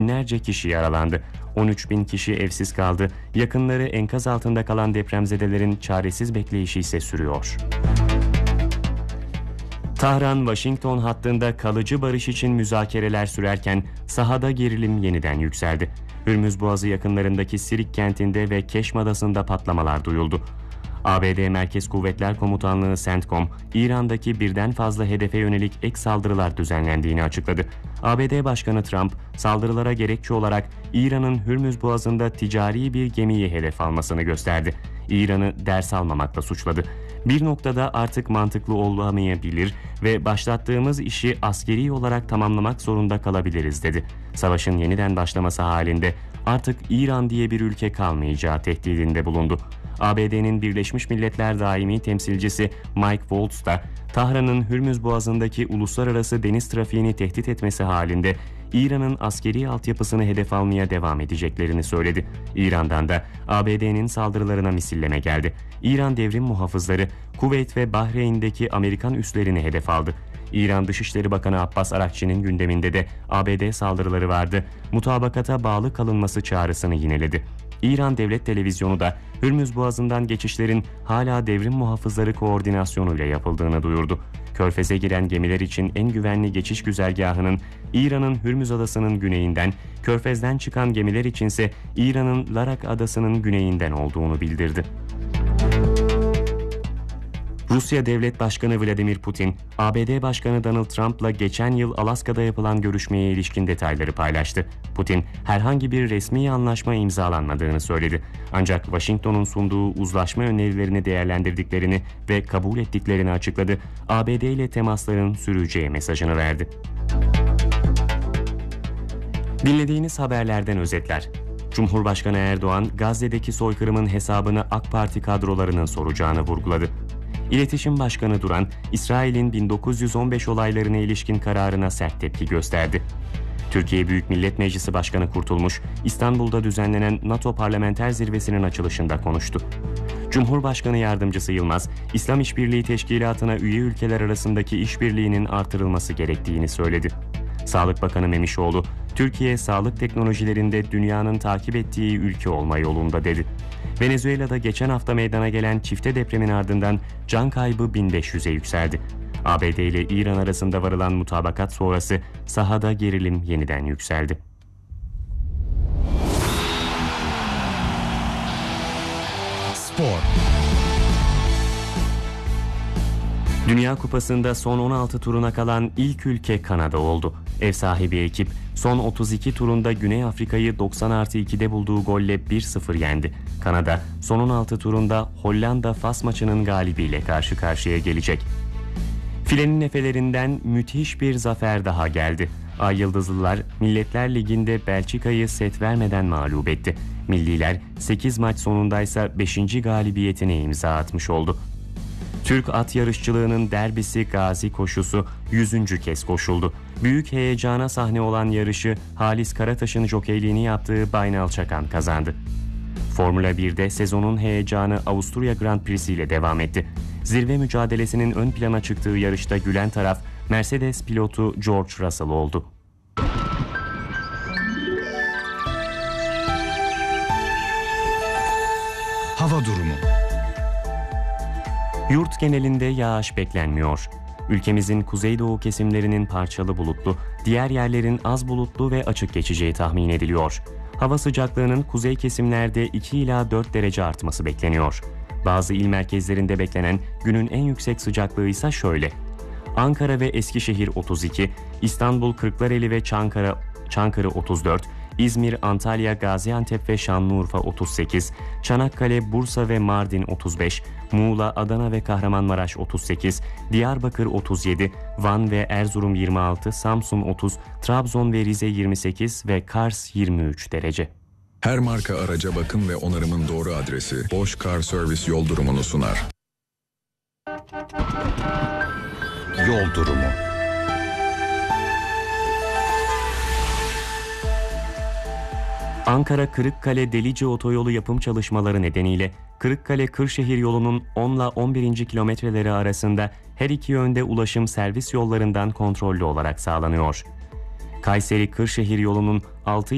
binlerce kişi yaralandı. 13 bin kişi evsiz kaldı. Yakınları enkaz altında kalan depremzedelerin çaresiz bekleyişi ise sürüyor. Tahran-Washington hattında kalıcı barış için müzakereler sürerken sahada gerilim yeniden yükseldi. Hürmüz Boğazı yakınlarındaki Sirik kentinde ve Keşm Adası'nda patlamalar duyuldu. ABD Merkez Kuvvetler Komutanlığı CENTCOM, İran'daki birden fazla hedefe yönelik ek saldırılar düzenlendiğini açıkladı. ABD Başkanı Trump, saldırılara gerekçe olarak İran'ın Hürmüz Boğazı'nda ticari bir gemiyi hedef almasını gösterdi. İran'ı ders almamakla suçladı. Bir noktada artık mantıklı olamayabilir ve başlattığımız işi askeri olarak tamamlamak zorunda kalabiliriz dedi. Savaşın yeniden başlaması halinde artık İran diye bir ülke kalmayacağı tehdidinde bulundu. ABD'nin Birleşmiş Milletler Daimi Temsilcisi Mike Waltz da Tahran'ın Hürmüz Boğazı'ndaki uluslararası deniz trafiğini tehdit etmesi halinde İran'ın askeri altyapısını hedef almaya devam edeceklerini söyledi. İran'dan da ABD'nin saldırılarına misilleme geldi. İran devrim muhafızları Kuveyt ve Bahreyn'deki Amerikan üslerini hedef aldı. İran Dışişleri Bakanı Abbas Arakçı'nın gündeminde de ABD saldırıları vardı. Mutabakata bağlı kalınması çağrısını yineledi. İran Devlet Televizyonu da Hürmüz Boğazı'ndan geçişlerin hala devrim muhafızları koordinasyonuyla yapıldığını duyurdu. Körfez'e giren gemiler için en güvenli geçiş güzergahının İran'ın Hürmüz Adası'nın güneyinden, Körfez'den çıkan gemiler içinse İran'ın Larak Adası'nın güneyinden olduğunu bildirdi. Rusya Devlet Başkanı Vladimir Putin, ABD Başkanı Donald Trump'la geçen yıl Alaska'da yapılan görüşmeye ilişkin detayları paylaştı. Putin, herhangi bir resmi anlaşma imzalanmadığını söyledi. Ancak Washington'un sunduğu uzlaşma önerilerini değerlendirdiklerini ve kabul ettiklerini açıkladı. ABD ile temasların süreceği mesajını verdi. Dinlediğiniz haberlerden özetler. Cumhurbaşkanı Erdoğan, Gazze'deki soykırımın hesabını AK Parti kadrolarının soracağını vurguladı. İletişim Başkanı Duran, İsrail'in 1915 olaylarına ilişkin kararına sert tepki gösterdi. Türkiye Büyük Millet Meclisi Başkanı Kurtulmuş, İstanbul'da düzenlenen NATO Parlamenter Zirvesi'nin açılışında konuştu. Cumhurbaşkanı Yardımcısı Yılmaz, İslam İşbirliği Teşkilatı'na üye ülkeler arasındaki işbirliğinin artırılması gerektiğini söyledi. Sağlık Bakanı Memişoğlu, Türkiye sağlık teknolojilerinde dünyanın takip ettiği ülke olma yolunda dedi. Venezuela'da geçen hafta meydana gelen çifte depremin ardından can kaybı 1500'e yükseldi. ABD ile İran arasında varılan mutabakat sonrası sahada gerilim yeniden yükseldi. Spor. Dünya Kupası'nda son 16 turuna kalan ilk ülke Kanada oldu. Ev sahibi ekip son 32 turunda Güney Afrika'yı 90+2'de bulduğu golle 1-0 yendi. Kanada son 16 turunda Hollanda-Fas maçının galibiyle karşı karşıya gelecek. Filenin efelerinden müthiş bir zafer daha geldi. Ay Yıldızlılar Milletler Ligi'nde Belçika'yı set vermeden mağlup etti. Milliler 8 maç sonundaysa 5. galibiyetine imza atmış oldu. Türk at yarışçılığının derbisi Gazi koşusu 100. kez koşuldu. Büyük heyecana sahne olan yarışı Halis Karataş'ın jokeyliğini yaptığı Baynal Çakan kazandı. Formula 1'de sezonun heyecanı Avusturya Grand Prix'si ile devam etti. Zirve mücadelesinin ön plana çıktığı yarışta gülen taraf Mercedes pilotu George Russell oldu. Hava durumu. Yurt genelinde yağış beklenmiyor. Ülkemizin kuzeydoğu kesimlerinin parçalı bulutlu, diğer yerlerin az bulutlu ve açık geçeceği tahmin ediliyor. Hava sıcaklığının kuzey kesimlerde 2 ila 4 derece artması bekleniyor. Bazı il merkezlerinde beklenen günün en yüksek sıcaklığı ise şöyle. Ankara ve Eskişehir 32, İstanbul, Kırklareli ve Çankırı 34, İzmir, Antalya, Gaziantep ve Şanlıurfa 38, Çanakkale, Bursa ve Mardin 35, Muğla, Adana ve Kahramanmaraş 38, Diyarbakır 37, Van ve Erzurum 26, Samsun 30, Trabzon ve Rize 28 ve Kars 23 derece. Her marka araca bakım ve onarımın doğru adresi Bosch Car Service yol durumunu sunar. Yol durumu. Ankara-Kırıkkale-Delice otoyolu yapım çalışmaları nedeniyle Kırıkkale-Kırşehir yolunun 10 ile 11. kilometreleri arasında her iki yönde ulaşım servis yollarından kontrollü olarak sağlanıyor. Kayseri-Kırşehir yolunun 6